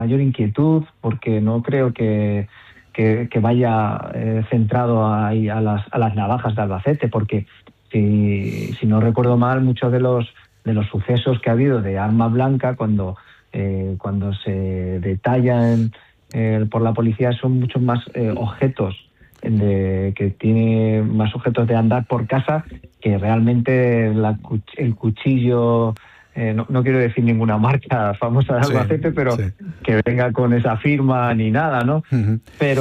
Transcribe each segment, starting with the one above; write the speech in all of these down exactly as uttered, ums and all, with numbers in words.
mayor inquietud, porque no creo que, que, que vaya eh, centrado a, a, las, a las navajas de Albacete, porque si, si no recuerdo mal, muchos de los, de los sucesos que ha habido de arma blanca, cuando, eh, cuando se detallan eh, por la policía, son muchos más eh, objetos, de, que tiene más objetos de andar por casa que realmente la, el cuchillo... Eh, no, no quiero decir ninguna marca famosa de Albacete, sí, pero sí, que venga con esa firma ni nada, ¿no? Uh-huh.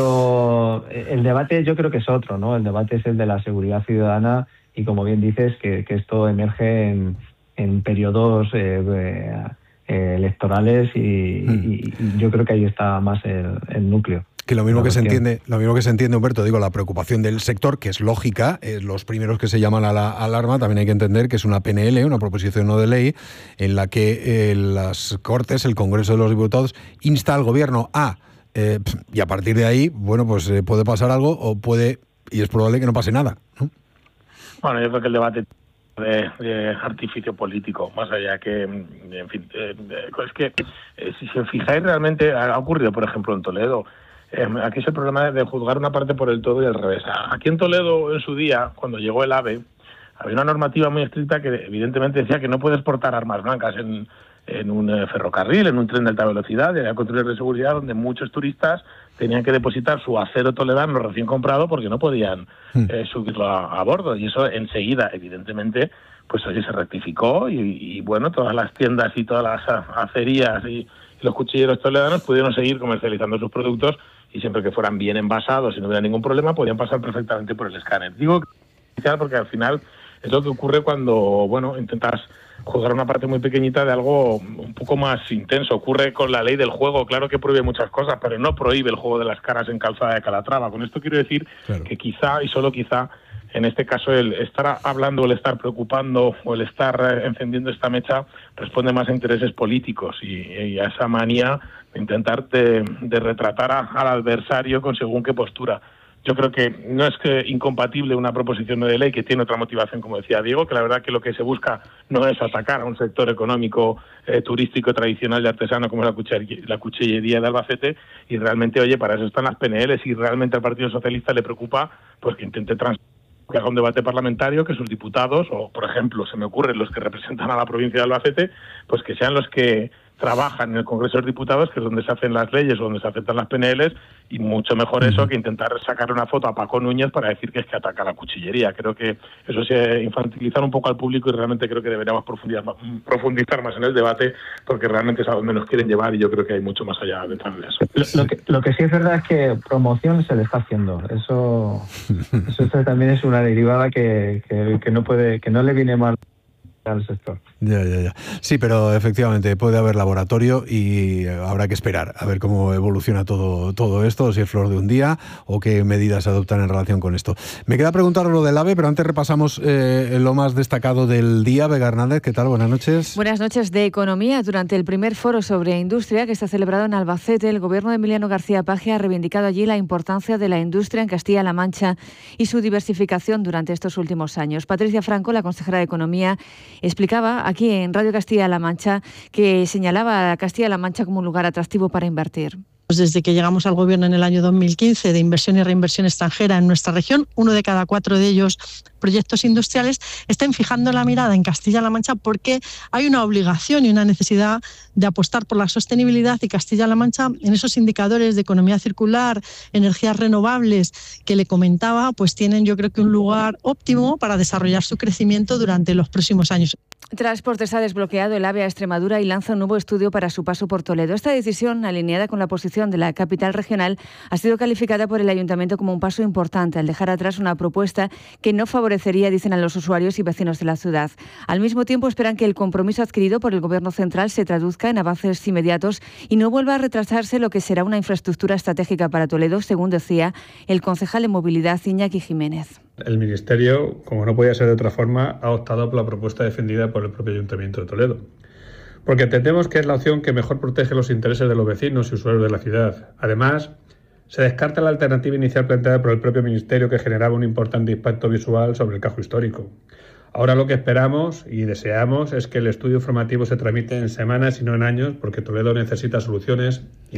Pero el debate yo creo que es otro, ¿no? El debate es el de la seguridad ciudadana y, como bien dices, que, que esto emerge en, en periodos eh, eh, electorales y, uh-huh. y, y yo creo que ahí está más el, el núcleo. Que lo mismo que se entiende, lo mismo que se entiende, Humberto, digo, la preocupación del sector, que es lógica, eh, los primeros que se llaman a la alarma, también hay que entender que es una P N L, una proposición no de ley, en la que eh, las Cortes, el Congreso de los Diputados, insta al Gobierno a, eh, y a partir de ahí, bueno, pues eh, puede pasar algo o puede, y es probable que no pase nada, ¿no? Bueno, yo creo que el debate de, de artificio político, más allá que, en fin, eh, es que eh, si se fijáis realmente, ha ocurrido, por ejemplo, en Toledo. Eh, aquí es el problema de juzgar una parte por el todo y al revés. Aquí en Toledo, en su día, cuando llegó el AVE, había una normativa muy estricta que evidentemente decía que no puedes portar armas blancas en, en un eh, ferrocarril, en un tren de alta velocidad, y había controles de seguridad donde muchos turistas tenían que depositar su acero toledano recién comprado porque no podían eh, subirlo a, a bordo. Y eso enseguida, evidentemente, pues oye, se rectificó y, y bueno, todas las tiendas y todas las acerías y, y los cuchilleros toledanos pudieron seguir comercializando sus productos, y siempre que fueran bien envasados y no hubiera ningún problema, podían pasar perfectamente por el escáner. Digo que porque al final es lo que ocurre cuando, bueno, intentas juzgar una parte muy pequeñita de algo un poco más intenso. Ocurre con la ley del juego, claro que prohíbe muchas cosas, pero no prohíbe el juego de las caras en calzada de Calatrava. Con esto quiero decir claro. que quizá, y solo quizá, en este caso el estar hablando, el estar preocupando o el estar encendiendo esta mecha responde más a intereses políticos y, y a esa manía de intentar de, de retratar a, al adversario con según qué postura. Yo creo que no es que incompatible una proposición de ley que tiene otra motivación, como decía Diego, que la verdad que lo que se busca no es atacar a un sector económico eh, turístico tradicional y artesano como la cuchillería, la cuchillería de Albacete, y realmente, oye, para eso están las P N L, y realmente al Partido Socialista le preocupa pues que intente trans que haga un debate parlamentario, que sus diputados, o por ejemplo, se me ocurren los que representan a la provincia de Albacete, pues que sean los que trabajan en el Congreso de los Diputados, que es donde se hacen las leyes o donde se aceptan las P N Ls, y mucho mejor eso que intentar sacar una foto a Paco Núñez para decir que es que ataca la cuchillería. Creo que eso es infantilizar un poco al público y realmente creo que deberíamos profundizar, profundizar más en el debate, porque realmente es a donde nos quieren llevar y yo creo que hay mucho más allá detrás de eso. Lo, lo, que, lo que sí es verdad es que promoción se le está haciendo. Eso, eso también es una derivada que, que, que no puede, que no le viene mal al sector. Ya, ya, ya. Sí, pero efectivamente puede haber laboratorio y habrá que esperar a ver cómo evoluciona todo, todo esto, si es flor de un día o qué medidas se adoptan en relación con esto. Me queda preguntar lo del AVE, pero antes repasamos eh, lo más destacado del día. Vega Hernández, ¿qué tal? Buenas noches. Buenas noches. De economía, durante el primer foro sobre industria que se ha celebrado en Albacete, el gobierno de Emiliano García Paje ha reivindicado allí la importancia de la industria en Castilla-La Mancha y su diversificación durante estos últimos años. Patricia Franco, la consejera de Economía, explicaba aquí en Radio Castilla-La Mancha que señalaba a Castilla-La Mancha como un lugar atractivo para invertir. Desde que llegamos al gobierno en el año dos mil quince de inversión y reinversión extranjera en nuestra región, uno de cada cuatro de ellos proyectos industriales están fijando la mirada en Castilla-La Mancha porque hay una obligación y una necesidad de apostar por la sostenibilidad, y Castilla-La Mancha en esos indicadores de economía circular, energías renovables que le comentaba, pues tienen yo creo que un lugar óptimo para desarrollar su crecimiento durante los próximos años. Transportes ha desbloqueado el AVE a Extremadura y lanza un nuevo estudio para su paso por Toledo. Esta decisión, alineada con la posición de la capital regional, ha sido calificada por el Ayuntamiento como un paso importante al dejar atrás una propuesta que no favorecería, dicen, a los usuarios y vecinos de la ciudad. Al mismo tiempo, esperan que el compromiso adquirido por el Gobierno central se traduzca en avances inmediatos y no vuelva a retrasarse lo que será una infraestructura estratégica para Toledo, según decía el concejal de Movilidad, Iñaki Jiménez. El Ministerio, como no podía ser de otra forma, ha optado por la propuesta defendida por el propio Ayuntamiento de Toledo, porque entendemos que es la opción que mejor protege los intereses de los vecinos y usuarios de la ciudad. Además, se descarta la alternativa inicial planteada por el propio Ministerio, que generaba un importante impacto visual sobre el casco histórico. Ahora lo que esperamos y deseamos es que el estudio informativo se tramite en semanas y no en años, porque Toledo necesita soluciones y